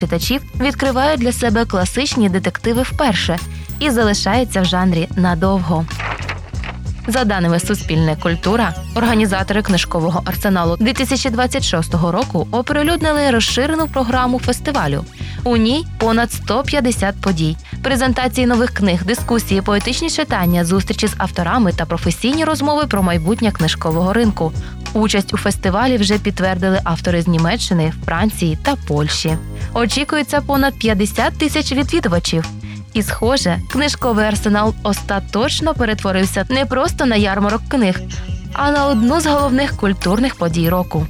читачів відкривають для себе класичні детективи вперше і залишаються в жанрі надовго. За даними Суспільне культура, організатори книжкового арсеналу 2026 року оприлюднили розширену програму фестивалю. У ній понад 150 подій, презентації нових книг, дискусії, поетичні читання, зустрічі з авторами та професійні розмови про майбутнє книжкового ринку. Участь у фестивалі вже підтвердили автори з Німеччини, Франції та Польщі. Очікується понад 50 тисяч відвідувачів. І, схоже, книжковий арсенал остаточно перетворився не просто на ярмарок книг, а на одну з головних культурних подій року.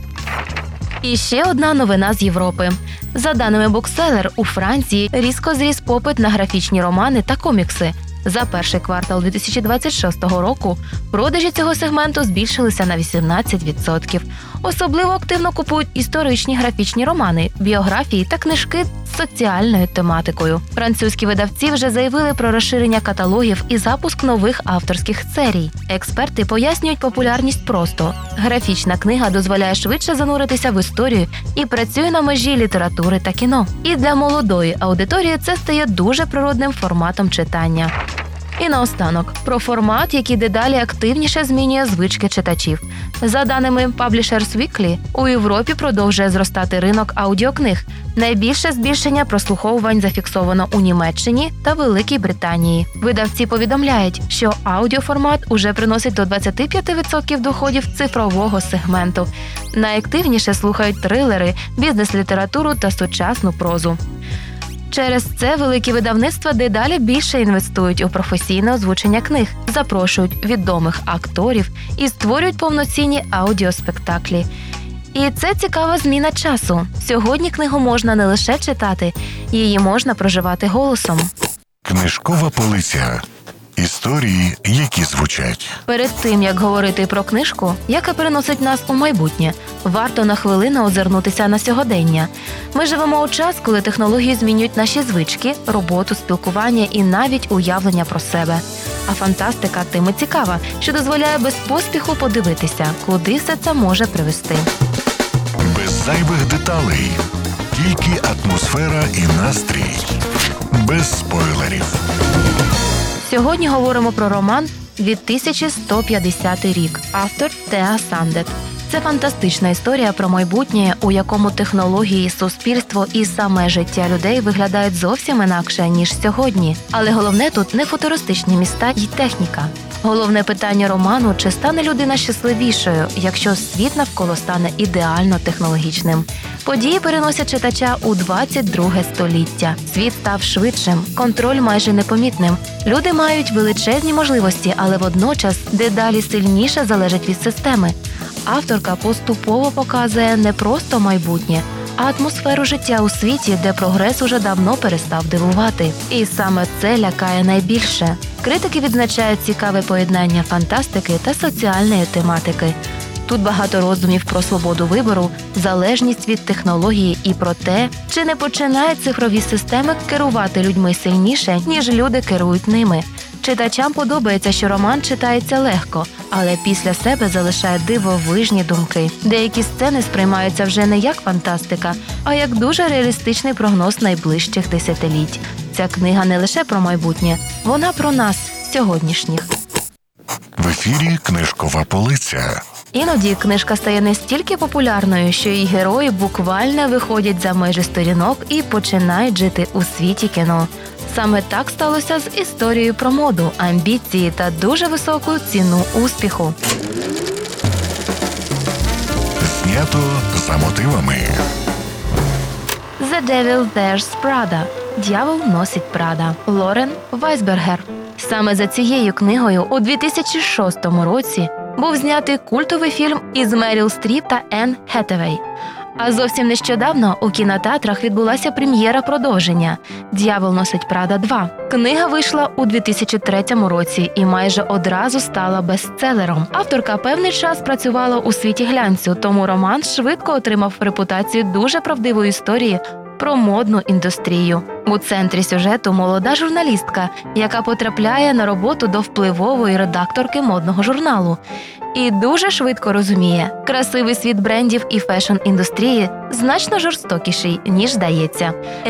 І ще одна новина з Європи. За даними Bookseller, у Франції різко зріс попит на графічні романи та комікси. За перший квартал 2026 року продажі цього сегменту збільшилися на 18%. Особливо активно купують історичні графічні романи, біографії та книжки з соціальною тематикою. Французькі видавці вже заявили про розширення каталогів і запуск нових авторських серій. Експерти пояснюють популярність просто. Графічна книга дозволяє швидше зануритися в історію і працює на межі літератури та кіно. І для молодої аудиторії це стає дуже природним форматом читання. І наостанок, про формат, який дедалі активніше змінює звички читачів. За даними Publishers Weekly, у Європі продовжує зростати ринок аудіокниг. Найбільше збільшення прослуховувань зафіксовано у Німеччині та Великій Британії. Видавці повідомляють, що аудіоформат уже приносить до 25% доходів цифрового сегменту. Найактивніше слухають трилери, бізнес-літературу та сучасну прозу. Через це великі видавництва дедалі більше інвестують у професійне озвучення книг, запрошують відомих акторів і створюють повноцінні аудіоспектаклі. І це цікава зміна часу. Сьогодні книгу можна не лише читати, її можна проживати голосом. Книжкова полиця. Історії, які звучать. Перед тим, як говорити про книжку, яка переносить нас у майбутнє, варто на хвилину озирнутися на сьогодення. Ми живемо у час, коли технології змінюють наші звички, роботу, спілкування і навіть уявлення про себе. А фантастика тим і цікава, що дозволяє без поспіху подивитися, куди все це може привести. Без зайвих деталей. Тільки атмосфера і настрій. Без спойлерів. Сьогодні говоримо про роман «2150 рік», автор Теа Сандет. Це фантастична історія про майбутнє, у якому технології, суспільство і саме життя людей виглядають зовсім інакше, ніж сьогодні. Але головне тут не футуристичні міста й техніка. Головне питання роману – чи стане людина щасливішою, якщо світ навколо стане ідеально технологічним. Події переносять читача у 22 століття. Світ став швидшим, контроль майже непомітним. Люди мають величезні можливості, але водночас дедалі сильніше залежать від системи. Авторка поступово показує не просто майбутнє, а атмосферу життя у світі, де прогрес уже давно перестав дивувати. І саме це лякає найбільше. Критики відзначають цікаве поєднання фантастики та соціальної тематики. Тут багато роздумів про свободу вибору, залежність від технології і про те, чи не починають цифрові системи керувати людьми сильніше, ніж люди керують ними. Читачам подобається, що роман читається легко, але після себе залишає дивовижні думки. Деякі сцени сприймаються вже не як фантастика, а як дуже реалістичний прогноз найближчих десятиліть. Ця книга не лише про майбутнє, вона про нас, сьогоднішніх. В ефірі «Книжкова полиця». Іноді книжка стає настільки популярною, що її герої буквально виходять за межі сторінок і починають жити у світі кіно. Саме так сталося з історією про моду, амбіції та дуже високу ціну успіху. Знято за мотивами. «The Devil Wears Prada» – «Д'явол носить Прада» Лорен Вайсбергер. Саме за цією книгою у 2006 році був знятий культовий фільм із Меріл Стріп та Енн Хетевей. А зовсім нещодавно у кінотеатрах відбулася прем'єра продовження «Д'явол носить Прада 2». Книга вийшла у 2003 році і майже одразу стала бестселером. Авторка певний час працювала у світі глянцю, тому роман швидко отримав репутацію дуже правдивої історії про модну індустрію. У центрі сюжету молода журналістка, яка потрапляє на роботу до впливової редакторки модного журналу. І дуже швидко розуміє, красивий світ брендів і фешн-індустрії значно жорстокіший, ніж здається.